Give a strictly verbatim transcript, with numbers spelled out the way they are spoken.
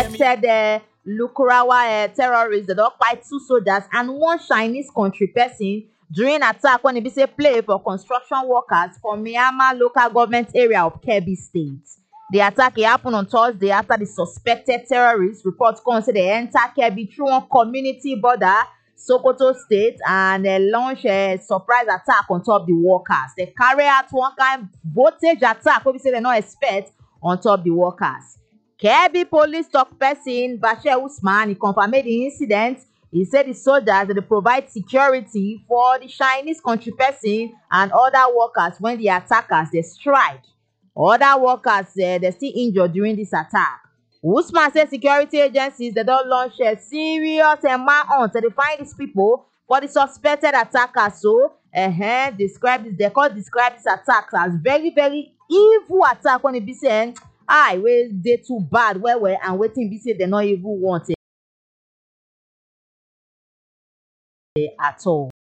said uh, Lukurawa uh, terrorists they don kpai two soldiers and one Chinese country person during attack when e be say play for construction workers for Myanmar local government area of Kebbi State. The attack e happen on Thursday after the suspected terrorists report come say they enter Kebbi through one community border, Sokoto State, and uh, launch a surprise attack on top the workers. They carry out one kind voltage attack wey be say they no expect on top the workers. Kebbi police tok person Bashir Usman he confirmed the incident. He said the soldiers they provide security for the Chinese country person and other workers when the attackers they strike. Other workers uh, they still injured during this attack. Usman said security agencies they don launch a serious uh, manhunt to find these people for the suspected attackers. So, uh-huh, describe this, they call describe this attacks as very, very evil attack when it be saying, I wey dey too bad well well and wetin be say they not even want it at all.